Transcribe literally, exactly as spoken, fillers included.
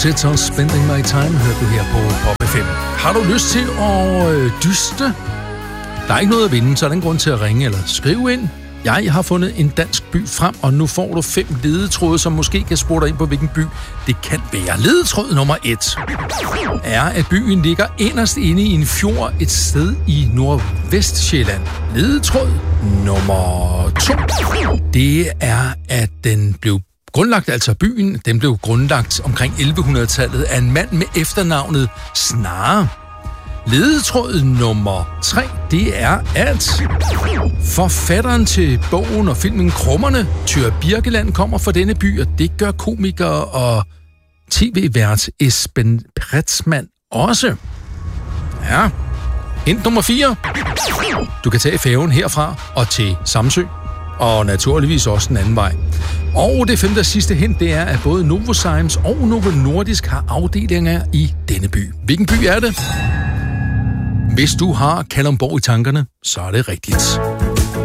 Rosetta, Spending My Time, hører du her på Pop F M. Har du lyst til at øh, dyste? Der er ikke noget at vinde, så er der ingen grund til at ringe eller skrive ind. Jeg har fundet en dansk by frem, og nu får du fem ledetråde, som måske kan spore dig ind på, hvilken by det kan være. Ledetråd nummer et er, at byen ligger inderst inde i en fjord et sted i Nordvestsjælland. Ledetråd nummer to, det er, at den blev grundlagt, altså byen, den blev grundlagt omkring elleve hundrede-tallet af en mand med efternavnet Snare. Ledetråd nummer tre, det er, at forfatteren til bogen og filmen Krummerne, Thøger Birkeland, kommer fra denne by, og det gør komiker og tv-vært Esben Pretzmann også. Ja. Hint nummer fire. Du kan tage færgen herfra og til Samsø, og naturligvis også den anden vej. Og det femte og sidste hint, det er, at både Novozymes og Novo Nordisk har afdelinger i denne by. Hvilken by er det? Hvis du har Kalundborg i tankerne, så er det rigtigt.